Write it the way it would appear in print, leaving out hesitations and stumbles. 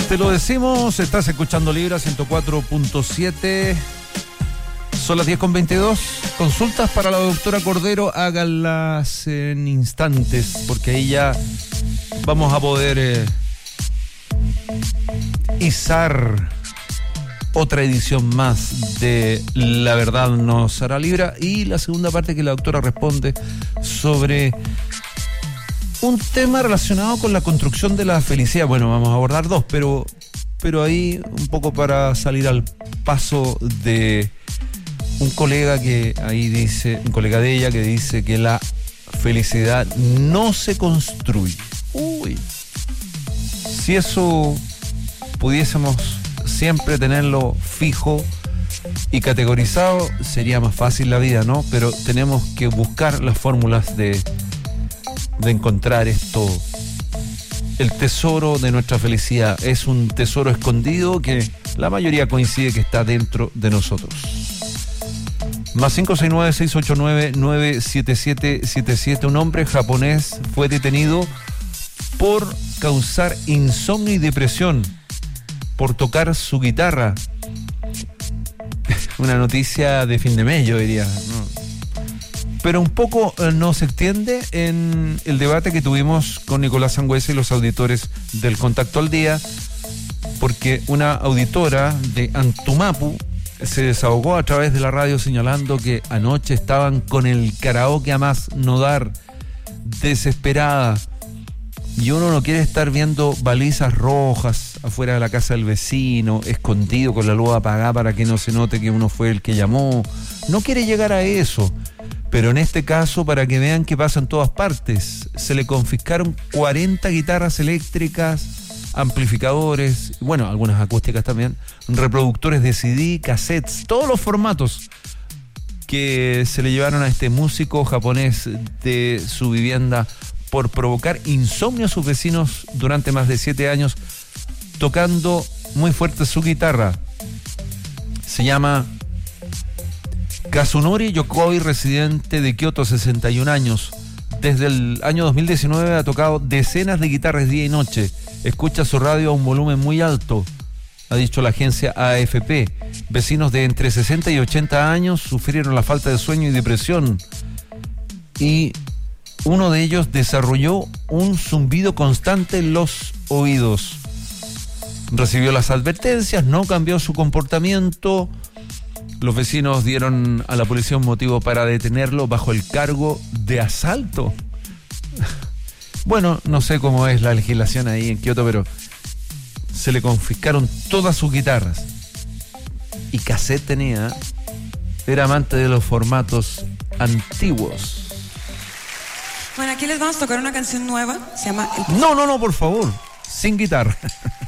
Te lo decimos, estás escuchando Libra 104.7. Son las 10:22. Consultas para la doctora Cordero, háganlas en instantes, porque ahí ya vamos a poder izar otra edición más de La Verdad Nos Hará Libra, y la segunda parte que la doctora responde sobre un tema relacionado con la construcción de la felicidad. Bueno, vamos a abordar dos, pero ahí un poco para salir al paso de un colega que ahí dice, un colega de ella que dice que la felicidad no se construye. Uy, si eso pudiésemos siempre tenerlo fijo y categorizado, sería más fácil la vida, ¿no? Pero tenemos que buscar las fórmulas de encontrar esto. El tesoro de nuestra felicidad es un tesoro escondido que la mayoría coincide que está dentro de nosotros. Más 569-689-97777. Un hombre japonés fue detenido por causar insomnio y depresión por tocar su guitarra. Una noticia de fin de mes, yo diría, ¿no? Pero un poco nos extiende en el debate que tuvimos con Nicolás Sangüesa y los auditores del Contacto al Día, porque una auditora de Antumapu se desahogó a través de la radio señalando que anoche estaban con el karaoke a más no dar, desesperada. Y uno no quiere estar viendo balizas rojas afuera de la casa del vecino, escondido con la luz apagada para que no se note que uno fue el que llamó. No quiere llegar a eso. Pero en este caso, para que vean que pasa en todas partes, se le confiscaron 40 guitarras eléctricas, amplificadores, bueno, algunas acústicas también, reproductores de CD, cassettes, todos los formatos que se le llevaron a este músico japonés de su vivienda por provocar insomnio a sus vecinos durante más de 7 años, tocando muy fuerte su guitarra. Se llama Kazunori Yokoi, residente de Kioto, 61 años. Desde el año 2019 ha tocado decenas de guitarras día y noche. Escucha su radio a un volumen muy alto, ha dicho la agencia AFP. Vecinos de entre 60 y 80 años sufrieron la falta de sueño y depresión. Y uno de ellos desarrolló un zumbido constante en los oídos. Recibió las advertencias, no cambió su comportamiento. Los vecinos dieron a la policía un motivo para detenerlo bajo el cargo de asalto. Bueno, no sé cómo es la legislación ahí en Kioto, pero se le confiscaron todas sus guitarras. Y cassette tenía. Era amante de los formatos antiguos. Bueno, aquí les vamos a tocar una canción nueva. Se llama... No, por favor. Sin guitarra.